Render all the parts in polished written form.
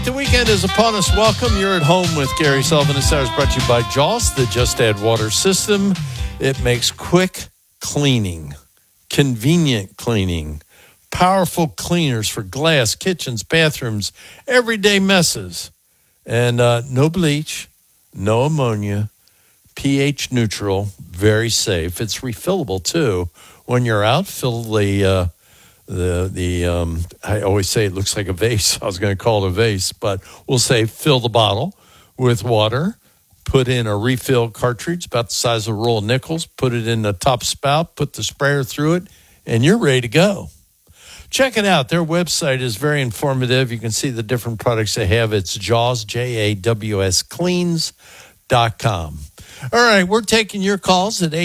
The weekend is upon us. Welcome. You're at home with Gary Sullivan. This hour is brought to you by Joss, the Just Add Water system. It makes quick cleaning, convenient cleaning, powerful cleaners for glass, kitchens, bathrooms, everyday messes. And no bleach, no ammonia, pH neutral, very safe. It's refillable, too. When you're out, fill the I always say it looks like a vase. I was going to call it a vase, but we'll say fill the bottle with water, put in a refill cartridge about the size of a roll of nickels, put it in the top spout, put the sprayer through it, and you're ready to go. Check it out. Their website is very informative. You can see the different products they have. It's Jaws, Jaws Cleans.com. All right, we're taking your calls at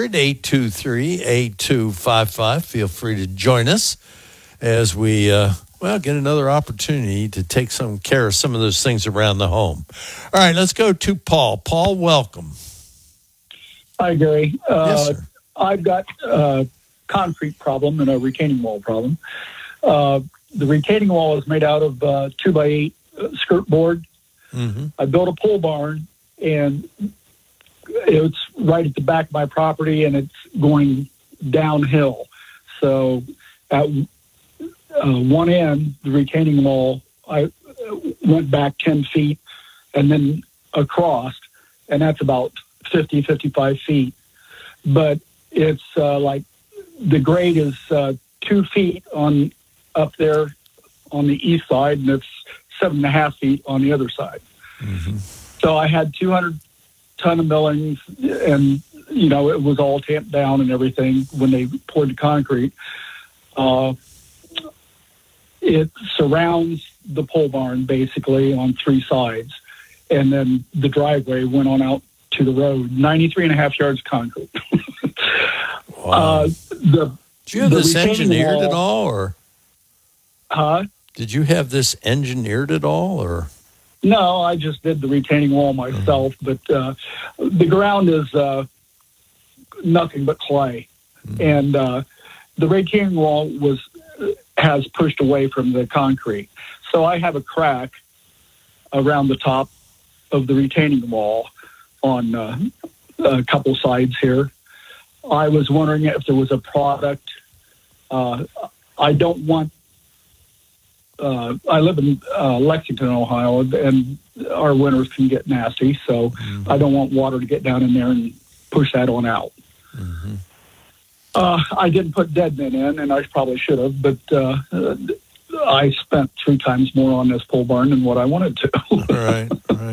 800-823-8255. Feel free to join us as we, get another opportunity to take some care of some of those things around the home. All right, let's go to Paul. Paul, welcome. Hi, Gary. Yes, sir. I've got a concrete problem and a retaining wall problem. The retaining wall is made out of 2x8 skirt board. Mm-hmm. I built a pole barn, and it's right at the back of my property, and it's going downhill. So at one end, the retaining wall, I went back 10 feet and then across, and that's about 50, 55 feet. But it's like the grade is 2 feet on up there on the east side, and it's 7.5 feet on the other side. Mm-hmm. So I had 200 ton of millings, and it was all tamped down and everything when they poured the concrete. It surrounds the pole barn basically on three sides, and then the driveway went on out to the road. 93.5 yards of concrete. Wow. Did you have this engineered at all, or? Did you have this engineered at all, or? No, I just did the retaining wall myself, but the ground is nothing but clay. And the retaining wall has pushed away from the concrete. So I have a crack around the top of the retaining wall on a couple sides here. I was wondering if there was a product. I don't want I live in Lexington, Ohio, and our winters can get nasty, so I don't want water to get down in there and push that on out. Mm-hmm. I didn't put dead men in, and I probably should have, but I spent 3 times more on this pole barn than what I wanted to. Right.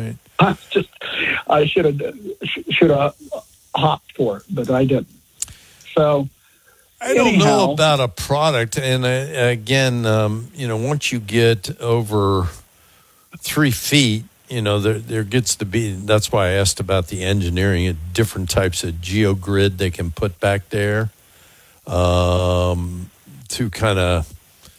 I should have hopped for it, but I didn't. So I don't know about a product, and again, once you get over 3 feet, there gets to be. That's why I asked about the engineering. Different types of geogrid they can put back there to kind of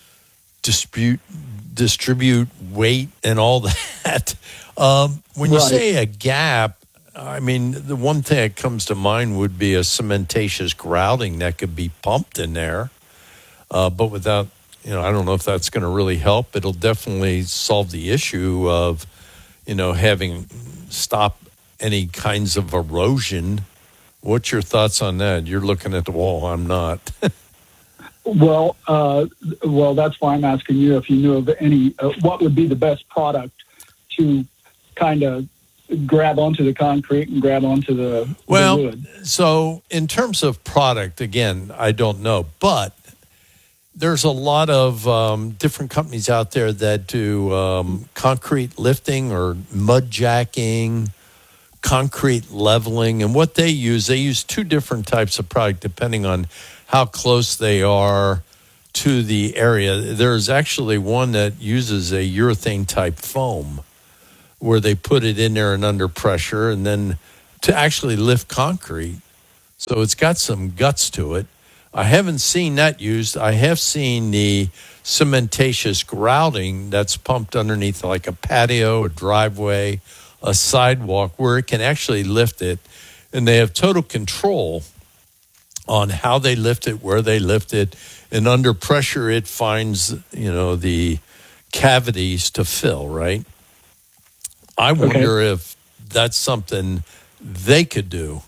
distribute weight and all that. When you say a gap, I mean, the one thing that comes to mind would be a cementatious grouting that could be pumped in there. But without, I don't know if that's going to really help. It'll definitely solve the issue of, having stop any kinds of erosion. What's your thoughts on that? You're looking at the wall. I'm not. Well, that's why I'm asking you if you knew of any, what would be the best product to kind of grab onto the concrete and grab onto the wood. So in terms of product, again, I don't know, but there's a lot of different companies out there that do concrete lifting or mud jacking, concrete leveling, and what they use 2 different types of product depending on how close they are to the area. There's actually one that uses a urethane type foam, where they put it in there and under pressure, and then to actually lift concrete. So it's got some guts to it. I haven't seen that used. I have seen the cementatious grouting that's pumped underneath like a patio, a driveway, a sidewalk, where it can actually lift it. And they have total control on how they lift it, where they lift it. And under pressure, it finds, the cavities to fill, right? I wonder if that's something they could do,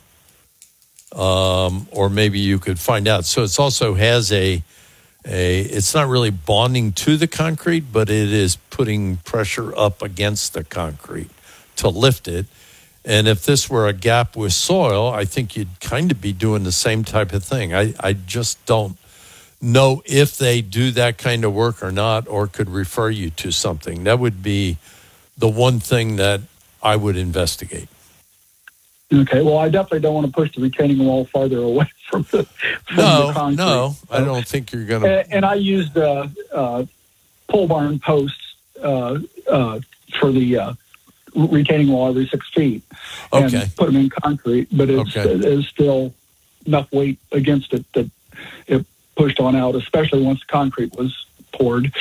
or maybe you could find out. So it also has it's not really bonding to the concrete, but it is putting pressure up against the concrete to lift it. And if this were a gap with soil, I think you'd kind of be doing the same type of thing. I just don't know if they do that kind of work or not, or could refer you to something. That would be the one thing that I would investigate. Okay, well, I definitely don't want to push the retaining wall farther away from the concrete. No, I don't think you're going to. And I used pole barn posts for the retaining wall every 6 feet, and put them in concrete, but it's still enough weight against it that it pushed on out, especially once the concrete was poured.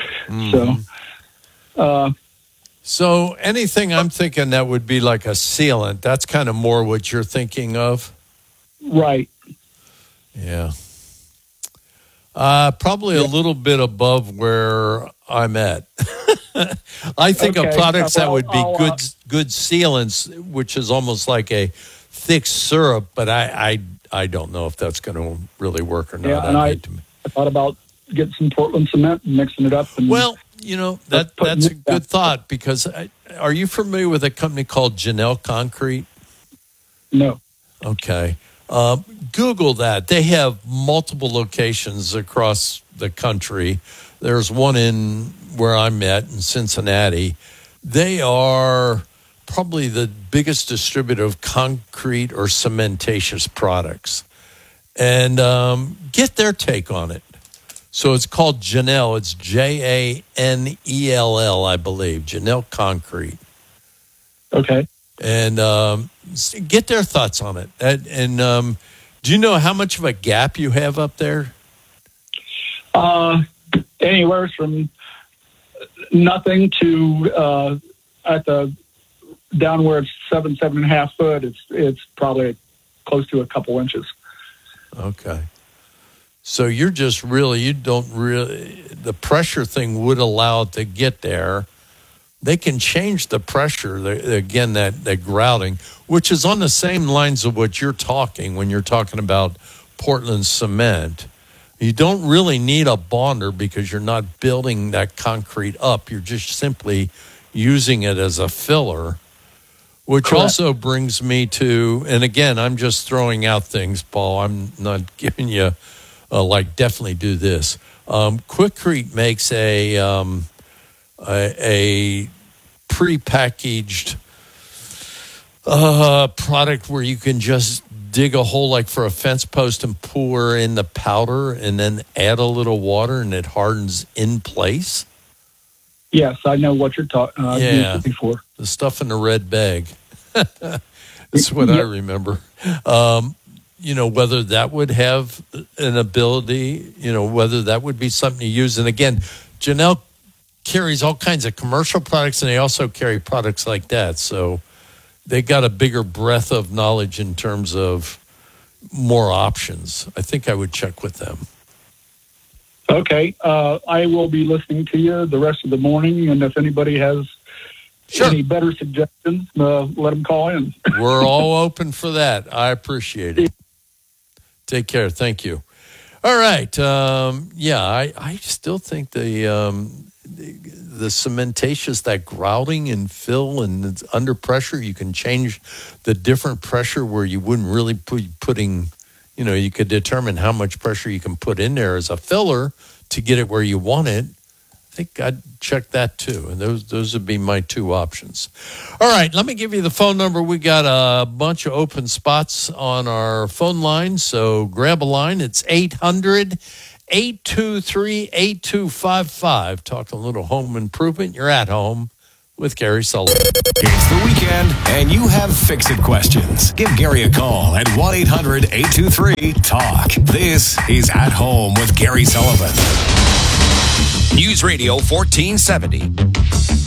So anything I'm thinking that would be like a sealant, that's kind of more what you're thinking of? Right. Yeah. Probably a little bit above where I'm at. I think of products that would be good sealants, which is almost like a thick syrup, but I don't know if that's going to really work or not. Yeah, and I thought about getting some Portland cement and mixing it up. And that's a good thought, because are you familiar with a company called Janelle Concrete? No. Okay. Google that. They have multiple locations across the country. There's one in where I'm at in Cincinnati. They are probably the biggest distributor of concrete or cementatious products. And get their take on it. So it's called Janelle. It's Janell, I believe. Janelle Concrete. Okay. And get their thoughts on it. And do you know how much of a gap you have up there? Anywhere from nothing to at the down where it's 7.5 foot. It's probably close to a couple inches. Okay. So you're just the pressure thing would allow it to get there. They can change the pressure, again, that grouting, which is on the same lines of what you're talking when you're talking about Portland cement. You don't really need a bonder because you're not building that concrete up. You're just simply using it as a filler, which Correct. Also brings me to, and again, I'm just throwing out things, Paul. I'm not giving you, definitely do this. Quikrete makes a prepackaged product where you can just dig a hole like for a fence post and pour in the powder and then add a little water and it hardens in place. Yes, I know what you're talking about. Used it before. The stuff in the red bag. That's what I remember. Whether that would have an ability, whether that would be something to use. And again, Janelle carries all kinds of commercial products, and they also carry products like that. So they got a bigger breadth of knowledge in terms of more options. I think I would check with them. Okay. I will be listening to you the rest of the morning, and if anybody has any better suggestions, let them call in. We're all open for that. I appreciate it. Take care. Thank you. All right. I still think the cementatious, that grouting and fill and it's under pressure, you can change the different pressure where you wouldn't really putting, you could determine how much pressure you can put in there as a filler to get it where you want it. I think I'd check that too. And those would be my two options. All right, let me give you the phone number. We got a bunch of open spots on our phone line, so grab a line. It's 800-823-8255. Talk a little home improvement. You're at home with Gary Sullivan. It's the weekend, and you have fix-it questions. Give Gary a call at 1-800-823-TALK. This is At Home with Gary Sullivan. News Radio 1470